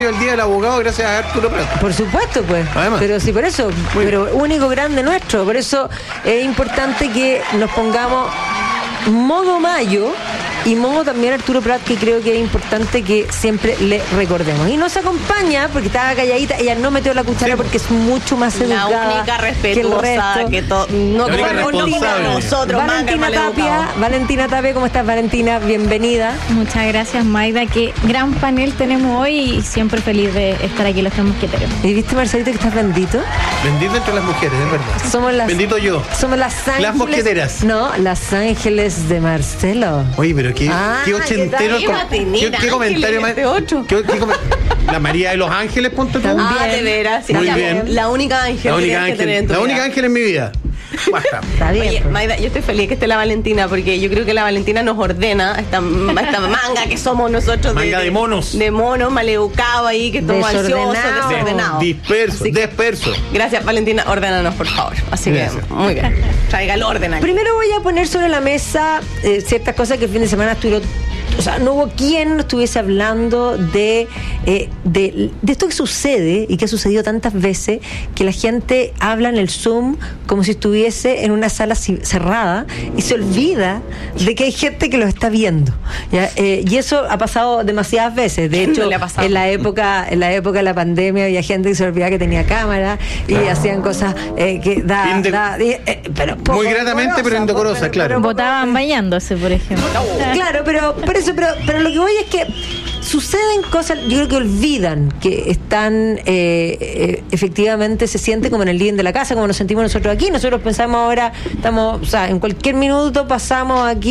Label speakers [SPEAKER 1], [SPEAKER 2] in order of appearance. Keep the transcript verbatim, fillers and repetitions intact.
[SPEAKER 1] premio al Día del Abogado gracias a Arturo Prat.
[SPEAKER 2] Por supuesto, pues.
[SPEAKER 1] Además.
[SPEAKER 2] Pero sí, por eso.
[SPEAKER 1] Muy
[SPEAKER 2] pero
[SPEAKER 1] bien.
[SPEAKER 2] único grande nuestro. Por eso es importante que nos pongamos modo mayo y modo también Arturo Prat, que creo que es importante que siempre le recordemos. Y nos acompaña, porque estaba calladita, ella no metió la cuchara
[SPEAKER 1] Sí.
[SPEAKER 2] porque es mucho más
[SPEAKER 3] La
[SPEAKER 2] educada
[SPEAKER 3] única
[SPEAKER 2] que el
[SPEAKER 3] respetuosa
[SPEAKER 2] resto.
[SPEAKER 3] que todo. No
[SPEAKER 1] La única
[SPEAKER 3] como
[SPEAKER 1] responsable.
[SPEAKER 3] nosotros,
[SPEAKER 2] Valentina
[SPEAKER 3] manga,
[SPEAKER 2] Tapia,
[SPEAKER 3] maleducado.
[SPEAKER 2] Valentina Tapia, ¿cómo estás, Valentina? Bienvenida.
[SPEAKER 4] Muchas gracias, Magda. Qué gran panel tenemos hoy y siempre feliz de estar aquí los tres mosqueteros.
[SPEAKER 2] ¿Y viste, Marcelito, que estás bendito?
[SPEAKER 1] Bendito entre las mujeres, es verdad.
[SPEAKER 2] Somos las,
[SPEAKER 1] Bendito yo.
[SPEAKER 2] Somos las ángeles.
[SPEAKER 1] Las mosqueteras.
[SPEAKER 2] No, las ángeles de Marcelo.
[SPEAKER 1] Oye, pero qué,
[SPEAKER 2] Ah,
[SPEAKER 1] qué ochentero.
[SPEAKER 2] ¿qué
[SPEAKER 1] com-
[SPEAKER 3] tal? Qué
[SPEAKER 1] ¿Qué, qué comentario más?
[SPEAKER 3] ángeles de ocho.
[SPEAKER 1] ¿Qué, qué com- La María de los Ángeles, ponte tú.
[SPEAKER 2] También.
[SPEAKER 3] Ah, de veras. sí.
[SPEAKER 1] Muy
[SPEAKER 3] La-
[SPEAKER 1] bien.
[SPEAKER 3] La única ángel.
[SPEAKER 1] La
[SPEAKER 3] que
[SPEAKER 1] única
[SPEAKER 3] tienes que tener en
[SPEAKER 1] ángel.
[SPEAKER 3] tu
[SPEAKER 1] La
[SPEAKER 3] vida.
[SPEAKER 1] única ángel en mi vida. Basta.
[SPEAKER 2] Está bien.
[SPEAKER 3] Oye,
[SPEAKER 2] pues.
[SPEAKER 3] Maida, yo estoy feliz que esté la Valentina porque yo creo que la Valentina nos ordena esta, esta manga que somos nosotros.
[SPEAKER 1] Manga de monos.
[SPEAKER 3] De monos, maleducados ahí, que estamos ansiosos,
[SPEAKER 2] Desordenados.
[SPEAKER 3] desordenados.
[SPEAKER 1] Disperso,
[SPEAKER 3] Así que-
[SPEAKER 1] disperso.
[SPEAKER 3] Gracias, Valentina. Ordénanos, por favor. Así
[SPEAKER 1] Gracias.
[SPEAKER 3] que, muy bien. Traiga el orden aquí.
[SPEAKER 2] Primero voy a poner sobre la mesa eh, ciertas cosas que el fin de semana estuvieron. O sea, no hubo quien no estuviese hablando de, eh, de, de esto que sucede y que ha sucedido tantas veces, que la gente habla en el Zoom como si estuviese en una sala ci- cerrada y se olvida de que hay gente que lo está viendo. ¿Ya? Eh, y eso ha pasado demasiadas veces. De
[SPEAKER 3] ¿Quién
[SPEAKER 2] hecho,
[SPEAKER 3] no le ha pasado?
[SPEAKER 2] en la época en la época de la pandemia había gente que se olvidaba que tenía cámara y hacían cosas eh, que da,
[SPEAKER 1] Inde-
[SPEAKER 2] da- eh, eh, pero poco
[SPEAKER 1] Muy gratamente,
[SPEAKER 2] decorosa,
[SPEAKER 1] pero indecorosa,
[SPEAKER 2] pero-
[SPEAKER 1] claro.
[SPEAKER 2] pero poco-
[SPEAKER 4] Votaban bañándose, por ejemplo.
[SPEAKER 2] Claro, pero, pero eso, pero, pero lo que voy es que suceden cosas, yo creo que olvidan que están, eh, eh, efectivamente se siente como en el living de la casa, como nos sentimos nosotros aquí. Nosotros pensamos ahora, estamos, o sea, en cualquier minuto pasamos aquí